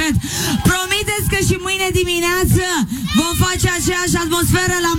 Promiteți că și mâine dimineață vom face aceeași atmosferă la